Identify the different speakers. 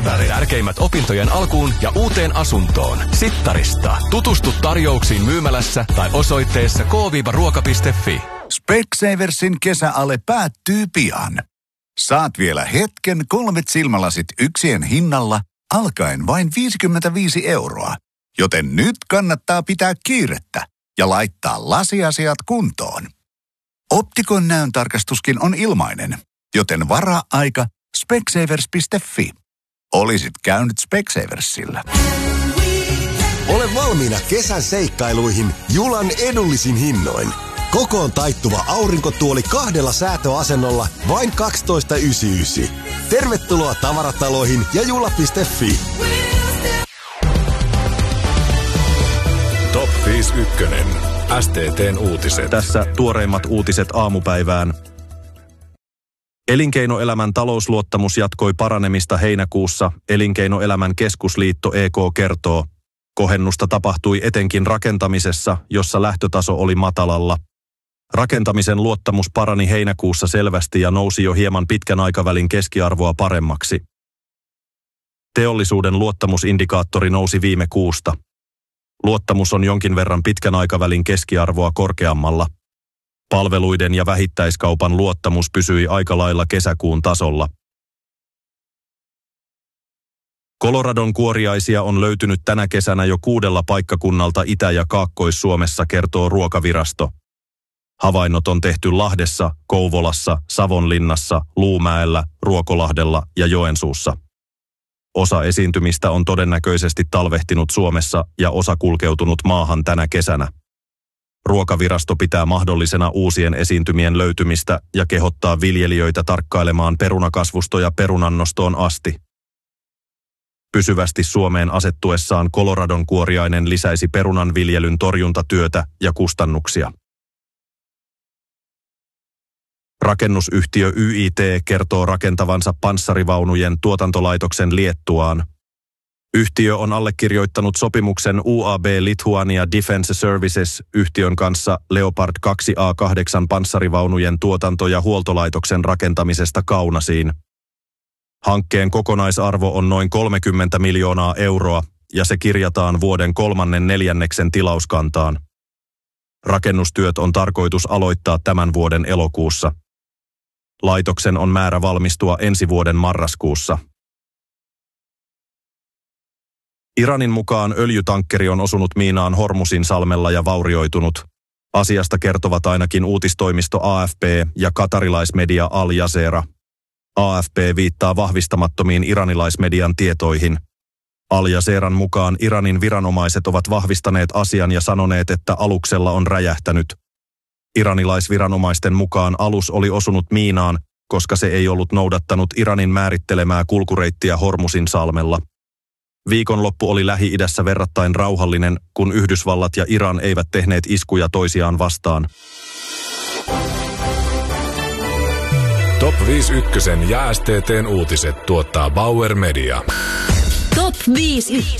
Speaker 1: Sittari. Tärkeimmät opintojen alkuun ja uuteen asuntoon. Sittarista. Tutustu tarjouksiin myymälässä tai osoitteessa k-ruoka.fi.
Speaker 2: Specsaversin kesäale päättyy pian. Saat vielä hetken 3 silmälasit yksien hinnalla alkaen vain 55 €. Joten nyt kannattaa pitää kiirettä ja laittaa lasiasiat kuntoon. Optikon näöntarkastuskin on ilmainen, joten varaa aika specsavers.fi. Olisit käynyt Specsaversilla.
Speaker 3: Ole valmiina kesän seikkailuihin Julan edullisin hinnoin. Kokoon taittuva aurinkotuoli 2 säätöasennolla vain 12,99. Tervetuloa tavarataloihin ja jula.fi.
Speaker 4: Top 51. STT:n uutiset.
Speaker 5: Tässä tuoreimmat uutiset aamupäivään. Elinkeinoelämän talousluottamus jatkoi paranemista heinäkuussa. Elinkeinoelämän keskusliitto EK kertoo. Kohennusta tapahtui etenkin rakentamisessa, jossa lähtötaso oli matalalla. Rakentamisen luottamus parani heinäkuussa selvästi ja nousi jo hieman pitkän aikavälin keskiarvoa paremmaksi. Teollisuuden luottamusindikaattori nousi viime kuusta. Luottamus on jonkin verran pitkän aikavälin keskiarvoa korkeammalla. Palveluiden ja vähittäiskaupan luottamus pysyi aika lailla kesäkuun tasolla. Coloradon kuoriaisia on löytynyt tänä kesänä jo 6 paikkakunnalta Itä- ja Kaakkois-Suomessa, kertoo Ruokavirasto. Havainnot on tehty Lahdessa, Kouvolassa, Savonlinnassa, Luumäellä, Ruokolahdella ja Joensuussa. Osa esiintymistä on todennäköisesti talvehtinut Suomessa ja osa kulkeutunut maahan tänä kesänä. Ruokavirasto pitää mahdollisena uusien esiintymien löytymistä ja kehottaa viljelijöitä tarkkailemaan perunakasvustoja perunannostoon asti. Pysyvästi Suomeen asettuessaan Coloradon kuoriainen lisäisi perunan viljelyn torjuntatyötä ja kustannuksia. Rakennusyhtiö YIT kertoo rakentavansa panssarivaunujen tuotantolaitoksen Liettuaan. Yhtiö on allekirjoittanut sopimuksen UAB Lithuania Defense Services -yhtiön kanssa Leopard 2A8 panssarivaunujen tuotanto- ja huoltolaitoksen rakentamisesta Kaunasiin. Hankkeen kokonaisarvo on noin 30 miljoonaa € ja se kirjataan vuoden 3. neljänneksen tilauskantaan. Rakennustyöt on tarkoitus aloittaa tämän vuoden elokuussa. Laitoksen on määrä valmistua ensi vuoden marraskuussa. Iranin mukaan öljytankkeri on osunut miinaan Hormusin salmella ja vaurioitunut. Asiasta kertovat ainakin uutistoimisto AFP ja katarilaismedia Al Jazeera. AFP viittaa vahvistamattomiin iranilaismedian tietoihin. Al Jazeeran mukaan Iranin viranomaiset ovat vahvistaneet asian ja sanoneet, että aluksella on räjähtänyt. Iranilaisviranomaisten mukaan alus oli osunut miinaan, koska se ei ollut noudattanut Iranin määrittelemää kulkureittiä Hormusin salmella. Viikonloppu oli Lähi-idässä verrattain rauhallinen, kun Yhdysvallat ja Iran eivät tehneet iskuja toisiaan vastaan.
Speaker 4: Top 51 ja STT:n uutiset tuottaa Bauer Media.
Speaker 6: Top 51.